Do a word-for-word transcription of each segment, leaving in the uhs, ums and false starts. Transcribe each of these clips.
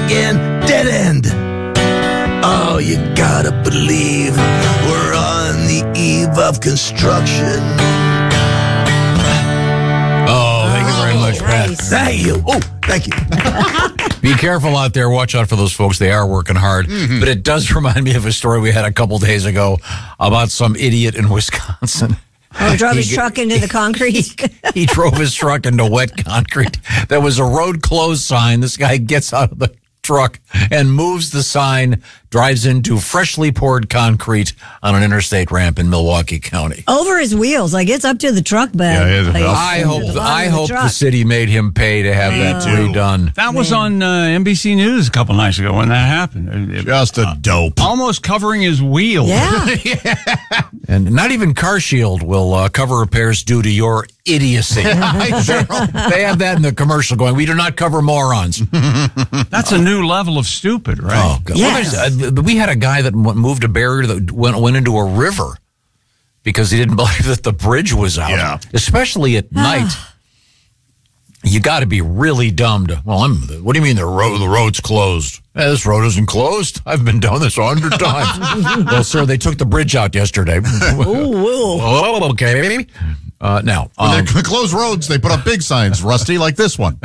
again. Dead end. Oh, you gotta believe we're on the eve of construction. Oh, thank you very much, Pat. Nice. Thank you. Oh, thank you. Be careful out there. Watch out for those folks. They are working hard. Mm-hmm. But it does remind me of a story we had a couple days ago about some idiot in Wisconsin. Oh, drove his He- truck into the concrete. He drove his truck into wet concrete. There was a road closed sign. This guy gets out of the truck and moves the sign, drives into freshly poured concrete on an interstate ramp in Milwaukee County. Over his wheels, like it's up to the truck bed. Yeah, it is. Like, I hope the bottom I of the hope the truck. city made him pay to have that too. redone. That was on uh, N B C News a couple nights ago when that happened. It- Just a dope. almost covering his wheel. Yeah. And not even Car Shield will uh, cover repairs due to your idiocy. They have that in the commercial going, we do not cover morons. That's a new level of stupid, right? Oh, God. Yes. Well, there's, uh, we had a guy that w- moved a barrier that went, went into a river because he didn't believe that the bridge was out, Yeah. especially at night. You got to be really dumb to, well, I'm, what do you mean the road, the road's closed? Eh, this road isn't closed. I've been down this a hundred times. Well, sir, they took the bridge out yesterday. Ooh, ooh. Oh, okay. Uh, now, When um, they close roads, they put up big signs, Rusty, like this one.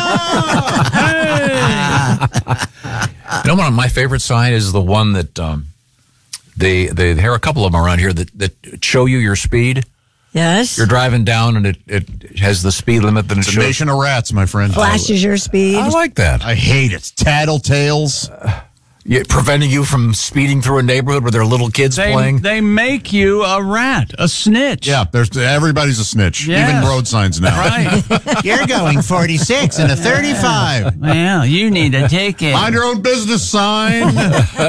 you know what? My favorite sign is the one that um, they they there are a couple of them around here that, that show you your speed. Yes. You're driving down and it, it has the speed limit that it It's a shows. nation of rats, my friend. Flashes your speed. I like that. I hate it. Tattletales. Yeah, preventing you from speeding through a neighborhood where there are little kids They, playing. they make you a rat, a snitch. Yeah, there's everybody's a snitch. Yes. Even road signs now. Right. You're going forty-six and a thirty-five. Well, you need a ticket. Mind your own business sign.